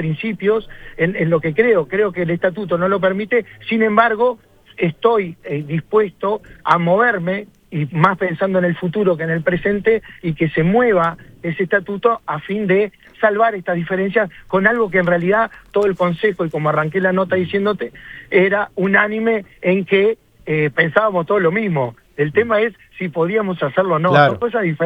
principios, en lo que creo que el estatuto no lo permite. Sin embargo, estoy dispuesto a moverme, y más pensando en el futuro que en el presente, y que se mueva ese estatuto a fin de salvar estas diferencias con algo que en realidad todo el Consejo, y como arranqué la nota diciéndote, era unánime en que pensábamos todo lo mismo. El tema es si podíamos hacerlo o no. Claro. Son cosas diferentes.